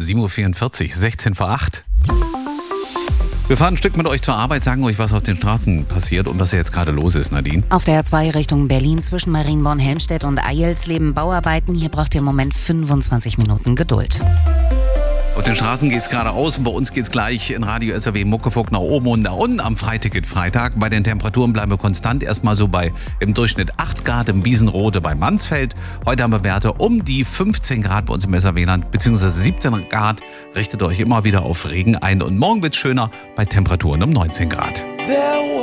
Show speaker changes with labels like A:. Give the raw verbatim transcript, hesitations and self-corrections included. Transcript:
A: sieben Uhr vierundvierzig, sechzehn vor acht. Wir fahren ein Stück mit euch zur Arbeit, sagen euch, was auf den Straßen passiert und was hier jetzt gerade los ist, Nadine.
B: Auf der A zwei Richtung Berlin zwischen Marienborn-Helmstedt und Eilsleben Bauarbeiten. Hier braucht ihr im Moment fünfundzwanzig Minuten Geduld.
A: Auf den Straßen geht's geradeaus und bei uns geht's gleich in Radio S R W Muckefuck nach oben und nach unten am Freiticket-Freitag. Bei den Temperaturen bleiben wir konstant, erstmal so bei im Durchschnitt acht Grad im Wiesenrode bei Mansfeld. Heute haben wir Werte um die fünfzehn Grad bei uns im S R W-Land, beziehungsweise siebzehn Grad. Richtet euch immer wieder auf Regen ein und morgen wird's schöner bei Temperaturen um neunzehn Grad.